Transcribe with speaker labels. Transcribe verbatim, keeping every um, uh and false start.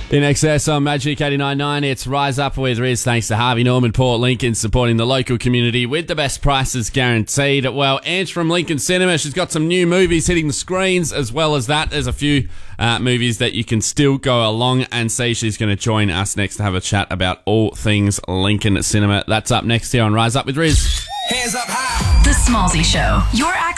Speaker 1: In excess on Magic eighty-nine point nine, it's Rise Up with Riz, thanks to Harvey Norman Port Lincoln, supporting the local community with the best prices guaranteed. Well, Ange from Lincoln Cinema, she's got some new movies hitting the screens. As well as that, there's a few uh, movies that you can still go along and see. She's going to join us next to have a chat about all things Lincoln Cinema. That's up next here on Rise Up with Riz.
Speaker 2: Hands up high.
Speaker 3: The Smallsy Show. Your access